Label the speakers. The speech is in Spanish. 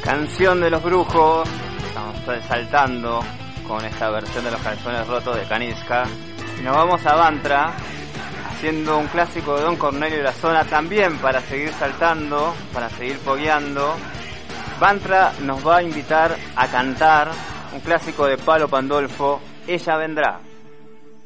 Speaker 1: Canción de los Brujos. Estamos saltando con esta versión de Los Calzones Rotos de Caniska. Y nos vamos a Bantra, haciendo un clásico de Don Cornelio y la Zona, también para seguir saltando, para seguir fogueando. Bantra nos va a invitar a cantar un clásico de Palo Pandolfo, Ella Vendrá.